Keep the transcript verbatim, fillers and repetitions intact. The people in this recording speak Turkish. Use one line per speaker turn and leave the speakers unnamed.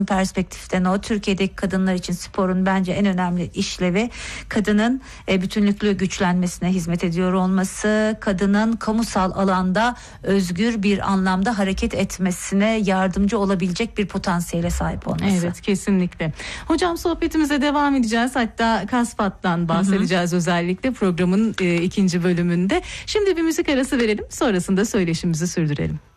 perspektiften o Türkiye'deki kadınlar için sporun bence en önemli işlevi kadının e, bütünlüklü güçlenmesine hizmet ediyor olması, kadının kamusal alanda özgür bir anlamda hareket etmesine yardımcı olabilecek bir potansiyele sahip olması.
Evet, kesinlikle. Hocam sohbetimize devam edeceğiz. Hatta Kasfat'tan bahsedeceğiz, hı hı. özellikle programın e, ikinci bölümünde. Şimdi bir müzik arası verelim, sonrasında söyleşimizi sürdürelim.